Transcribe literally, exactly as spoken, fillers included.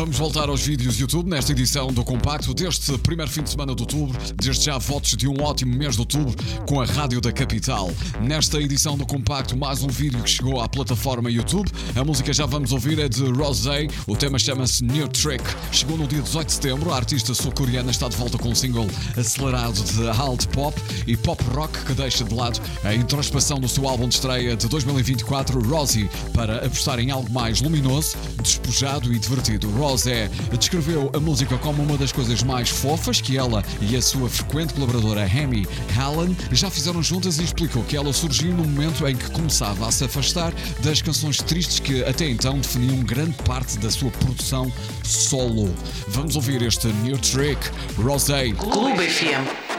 vamos voltar aos vídeos YouTube nesta edição do Compacto deste primeiro fim de semana de outubro. Desde já, votos de um ótimo mês de outubro com a Rádio da Capital. Nesta edição do Compacto, mais um vídeo que chegou à plataforma YouTube. A música já vamos ouvir é de Rosé. O tema chama-se New Trick. Chegou no dia dezoito de setembro. A artista sul-coreana está de volta com um single acelerado de hard pop e pop rock que deixa de lado a introspeção do seu álbum de estreia de dois mil e vinte e quatro, Rosie, para apostar em algo mais luminoso, despojado e divertido. Rosé descreveu a música como uma das coisas mais fofas que ela e a sua frequente colaboradora Amy Hallen já fizeram juntas e explicou que ela surgiu no momento em que começava a se afastar das canções tristes que até então definiam grande parte da sua produção solo. Vamos ouvir este New Trick, Rosé. Clube F M.